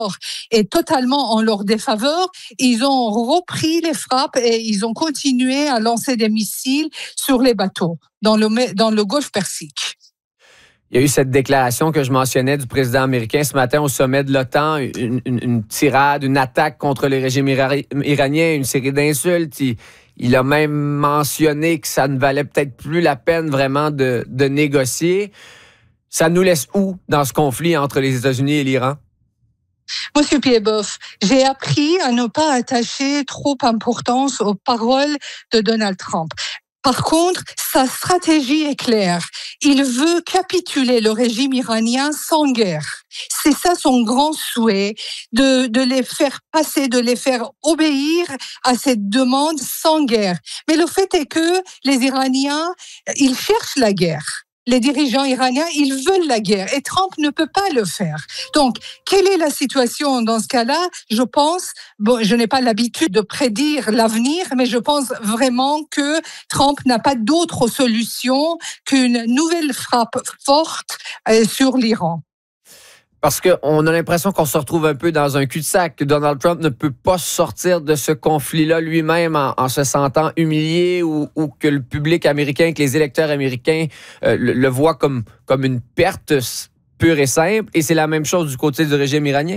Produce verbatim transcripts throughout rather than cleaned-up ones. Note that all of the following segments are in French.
est totalement en leur défaveur. Ils ont repris les frappes et ils ont continué à lancer des missiles sur les bateaux dans le, dans le Golfe Persique. Il y a eu cette déclaration que je mentionnais du président américain ce matin au sommet de l'OTAN, une, une, une tirade, une attaque contre le régime iranien, une série d'insultes. Il, il a même mentionné que ça ne valait peut-être plus la peine vraiment de, de négocier. Ça nous laisse où dans ce conflit entre les États-Unis et l'Iran? Monsieur Piedboeuf, j'ai appris à ne pas attacher trop d'importance aux paroles de Donald Trump. Par contre, sa stratégie est claire. Il veut capituler le régime iranien sans guerre. C'est ça son grand souhait, de, de les faire passer, de les faire obéir à cette demande sans guerre. Mais le fait est que les Iraniens, ils cherchent la guerre. Les dirigeants iraniens, ils veulent la guerre et Trump ne peut pas le faire. Donc, quelle est la situation dans ce cas-là? Je pense, bon, je n'ai pas l'habitude de prédire l'avenir, mais je pense vraiment que Trump n'a pas d'autre solution qu'une nouvelle frappe forte euh, sur l'Iran. Parce qu'on a l'impression qu'on se retrouve un peu dans un cul-de-sac, que Donald Trump ne peut pas sortir de ce conflit-là lui-même en, en se sentant humilié ou, ou que le public américain, que les électeurs américains euh, le, le voient comme, comme une perte pure et simple. Et c'est la même chose du côté du régime iranien?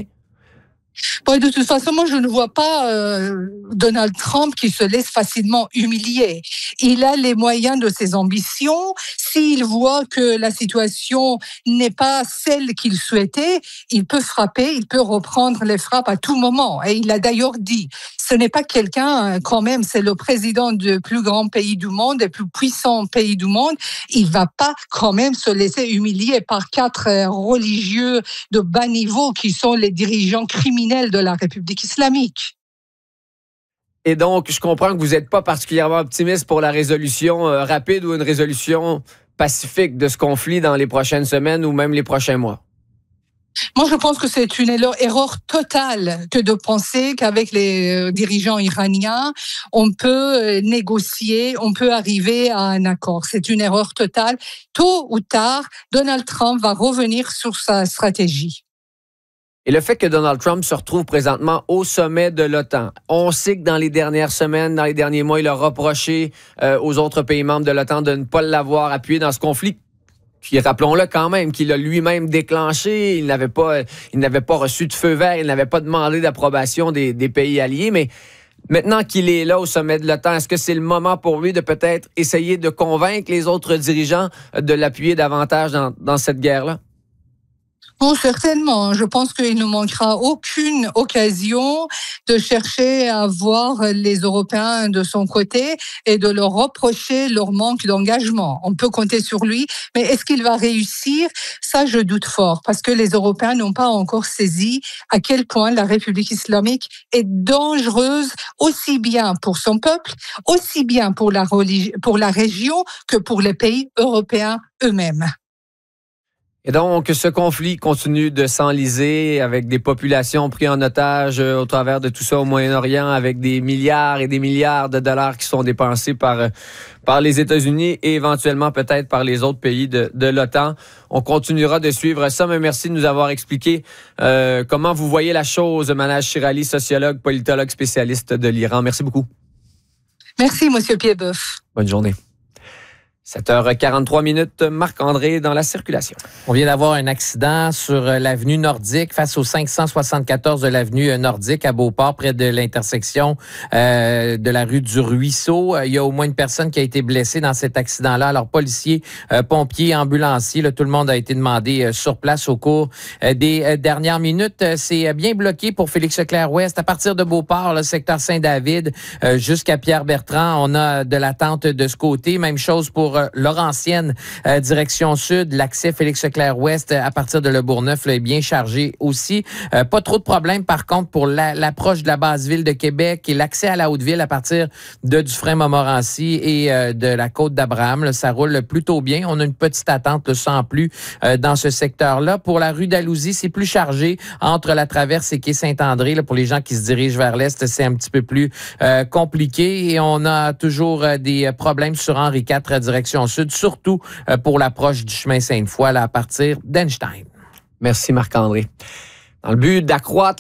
Bon, de toute façon, moi, je ne vois pas euh, Donald Trump qui se laisse facilement humilier. Il a les moyens de ses ambitions. S'il voit que la situation n'est pas celle qu'il souhaitait, il peut frapper, il peut reprendre les frappes à tout moment. Et il a d'ailleurs dit, ce n'est pas quelqu'un, quand même, c'est le président du plus grand pays du monde, des plus puissants pays du monde. Il va pas quand même se laisser humilier par quatre religieux de bas niveau qui sont les dirigeants criminels de la République islamique. Et donc, je comprends que vous n'êtes pas particulièrement optimiste pour la résolution euh, rapide ou une résolution pacifique de ce conflit dans les prochaines semaines ou même les prochains mois. Moi, je pense que c'est une erreur totale que de penser qu'avec les dirigeants iraniens, on peut négocier, on peut arriver à un accord. C'est une erreur totale. Tôt ou tard, Donald Trump va revenir sur sa stratégie. Et le fait que Donald Trump se retrouve présentement au sommet de l'OTAN, on sait que dans les dernières semaines, dans les derniers mois, il a reproché euh, aux autres pays membres de l'OTAN de ne pas l'avoir appuyé dans ce conflit, qui, rappelons-le quand même, qu'il a lui-même déclenché. Il n'avait pas, il n'avait pas reçu de feu vert, il n'avait pas demandé d'approbation des, des pays alliés. Mais maintenant qu'il est là au sommet de l'OTAN, est-ce que c'est le moment pour lui de peut-être essayer de convaincre les autres dirigeants de l'appuyer davantage dans, dans cette guerre-là? Bon, certainement. Je pense qu'il ne manquera aucune occasion de chercher à voir les Européens de son côté et de leur reprocher leur manque d'engagement. On peut compter sur lui, mais est-ce qu'il va réussir? Ça, je doute fort, parce que les Européens n'ont pas encore saisi à quel point la République islamique est dangereuse, aussi bien pour son peuple, aussi bien pour la, religi- pour la région que pour les pays européens eux-mêmes. Et donc, ce conflit continue de s'enliser avec des populations prises en otage euh, au travers de tout ça au Moyen-Orient, avec des milliards et des milliards de dollars qui sont dépensés par, euh, par les États-Unis et éventuellement peut-être par les autres pays de, de l'OTAN. On continuera de suivre ça, mais merci de nous avoir expliqué euh, comment vous voyez la chose, Manal Shirali, sociologue, politologue spécialiste de l'Iran. Merci beaucoup. Merci, Monsieur Piedboeuf. Bonne journée. sept heures quarante-trois minutes, Marc-André dans la circulation. On vient d'avoir un accident sur l'avenue Nordique face au cinq cent soixante-quatorze de l'avenue Nordique à Beauport, près de l'intersection euh, de la rue du Ruisseau. Il y a au moins une personne qui a été blessée dans cet accident-là. Alors, policiers, euh, pompiers, ambulanciers, là, tout le monde a été demandé euh, sur place au cours euh, des euh, dernières minutes. C'est bien bloqué pour Félix-Leclerc-Ouest. À partir de Beauport, le secteur Saint-David, euh, jusqu'à Pierre-Bertrand, on a de l'attente de ce côté. Même chose pour Laurentienne, euh, direction sud, l'accès Félix-Leclerc-Ouest à partir de Le Bourgneuf là, est bien chargé aussi. Euh, pas trop de problèmes par contre pour la, l'approche de la Basse-Ville de Québec et l'accès à la Haute-Ville à partir de Dufresne-Montmorency et euh, de la côte d'Abraham. Là, ça roule plutôt bien. On a une petite attente là, sans plus euh, dans ce secteur-là. Pour la rue d'Alousie, c'est plus chargé entre la Traverse et quai Saint-André. Là, pour les gens qui se dirigent vers l'Est, c'est un petit peu plus euh, compliqué et on a toujours euh, des problèmes sur Henri quatre direction sud, surtout pour l'approche du chemin Sainte-Foy là, à partir d'Einstein. Merci Marc-André. Dans le but d'accroître